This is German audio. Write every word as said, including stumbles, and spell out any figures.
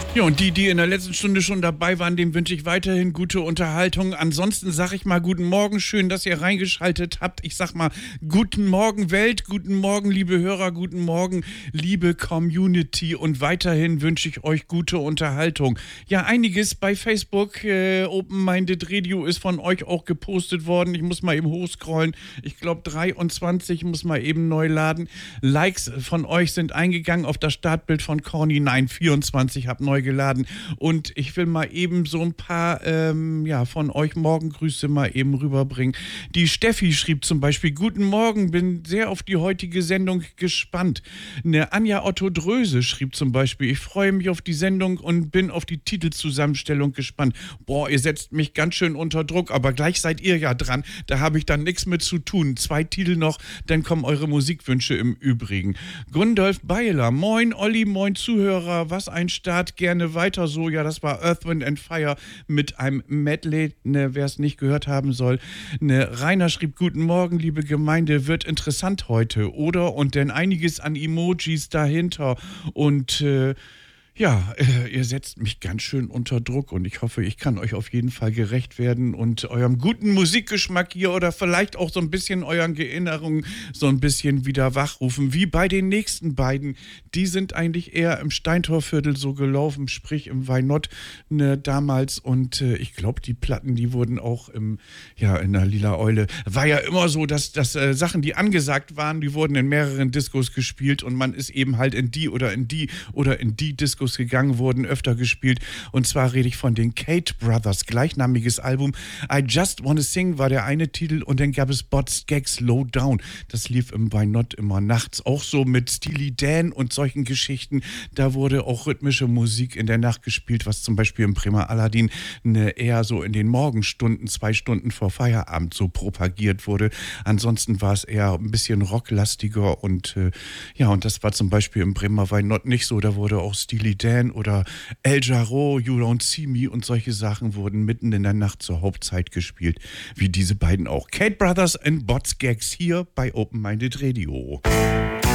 Ja, und die, die in der letzten Stunde schon dabei waren, dem wünsche ich weiterhin gute Unterhaltung. Ansonsten sage ich mal guten Morgen, schön, dass ihr reingeschaltet habt. Ich sag mal guten Morgen Welt, guten Morgen liebe Hörer, guten Morgen liebe Community und weiterhin wünsche ich euch gute Unterhaltung. Ja, einiges bei Facebook, äh, Open Minded Radio ist von euch auch gepostet worden. Ich muss mal eben hochscrollen. Ich glaube dreiundzwanzig, muss mal eben neu laden. Likes von euch sind eingegangen auf das Startbild von Corny. Nein, vierundzwanzig, hab neu geladen und ich will mal eben so ein paar ähm, ja, von euch Morgengrüße mal eben rüberbringen. Die Steffi schrieb zum Beispiel: Guten Morgen, bin sehr auf die heutige Sendung gespannt. Eine Anja Otto Dröse schrieb zum Beispiel: Ich freue mich auf die Sendung und bin auf die Titelzusammenstellung gespannt. Boah, ihr setzt mich ganz schön unter Druck, aber gleich seid ihr ja dran. Da habe ich dann nichts mit zu tun. Zwei Titel noch, dann kommen eure Musikwünsche im Übrigen. Gundolf Beiler: Moin Olli, moin Zuhörer, was ein Start, gerne weiter so. Ja, das war Earth, Wind and Fire mit einem Medley, ne, wer es nicht gehört haben soll. Ne, Rainer schrieb: Guten Morgen, liebe Gemeinde, wird interessant heute, oder? Und denn einiges an Emojis dahinter und äh, ja, äh, ihr setzt mich ganz schön unter Druck und ich hoffe, ich kann euch auf jeden Fall gerecht werden und eurem guten Musikgeschmack hier oder vielleicht auch so ein bisschen euren Erinnerungen so ein bisschen wieder wachrufen, wie bei den nächsten beiden. Die sind eigentlich eher im Steintorviertel so gelaufen, sprich im Weinott, ne, damals und äh, ich glaube, die Platten, die wurden auch im, ja, in der Lila Eule. War ja immer so, dass, dass äh, Sachen, die angesagt waren, die wurden in mehreren Diskos gespielt und man ist eben halt in die oder in die oder in die Diskos gegangen, wurden öfter gespielt. Und zwar rede ich von den Kate Brothers, gleichnamiges Album. I Just Wanna Sing war der eine Titel und dann gab es Bots Gags Low Down. Das lief im Weinott immer nachts. Auch so mit Steely Dan und solchen Geschichten. Da wurde auch rhythmische Musik in der Nacht gespielt, was zum Beispiel im Bremer Aladdin ne, eher so in den Morgenstunden, zwei Stunden vor Feierabend so propagiert wurde. Ansonsten war es eher ein bisschen rocklastiger und äh, ja, und das war zum Beispiel im Bremer Weinott nicht so. Da wurde auch Steely Dan oder El Jarreau, You Don't See Me und solche Sachen wurden mitten in der Nacht zur Hauptzeit gespielt, wie diese beiden auch. Kate Brothers and Bots Gags hier bei Open Minded Radio.